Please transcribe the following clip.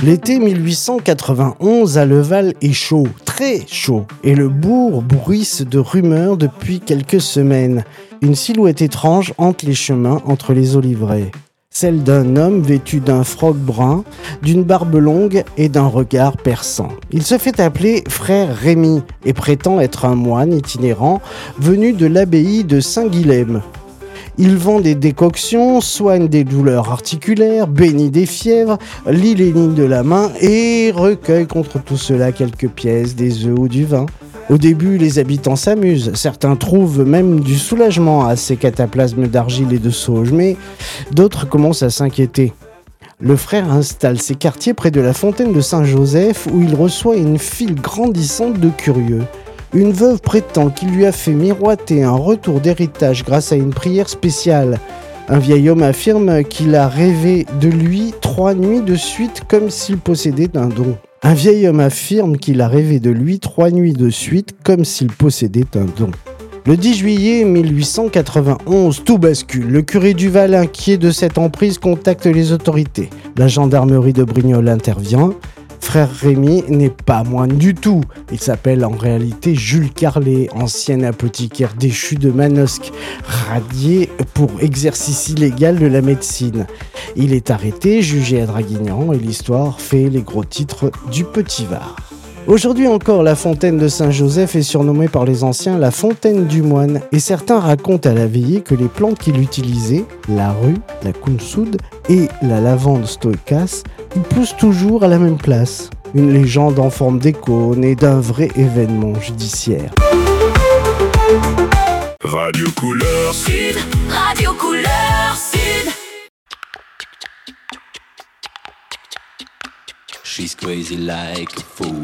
L'été 1891 à Leval est chaud, très chaud, et le bourg bruisse de rumeurs depuis quelques semaines. Une silhouette étrange hante les chemins entre les oliveraies. Celle d'un homme vêtu d'un froc brun, d'une barbe longue et d'un regard perçant. Il se fait appeler frère Rémy et prétend être un moine itinérant venu de l'abbaye de Saint-Guilhem. Il vend des décoctions, soigne des douleurs articulaires, bénit des fièvres, lit les lignes de la main et recueille contre tout cela quelques pièces, des œufs ou du vin. Au début, les habitants s'amusent. Certains trouvent même du soulagement à ces cataplasmes d'argile et de sauge, mais d'autres commencent à s'inquiéter. Le frère installe ses quartiers près de la fontaine de Saint-Joseph où il reçoit une file grandissante de curieux. Une veuve prétend qu'il lui a fait miroiter un retour d'héritage grâce à une prière spéciale. Un vieil homme affirme qu'il a rêvé de lui 3 nuits de suite comme s'il possédait un don. Le 10 juillet 1891, tout bascule. Le curé Duval, inquiet de cette emprise, contacte les autorités. La gendarmerie de Brignoles intervient. Frère Rémy n'est pas moine du tout. Il s'appelle en réalité Jules Carlet, ancien apothicaire déchu de Manosque, radié pour exercice illégal de la médecine. Il est arrêté, jugé à Draguignan et l'histoire fait les gros titres du Petit Var. Aujourd'hui encore, la fontaine de Saint-Joseph est surnommée par les anciens la fontaine du moine et certains racontent à la veillée que les plantes qu'il utilisait, la rue, la kunsoude et la lavande stoïcas, poussent toujours à la même place. Une légende en forme d'écho née d'un vrai événement judiciaire. Radio Couleur Sud, Radio Couleur Sud. She's crazy like a fool.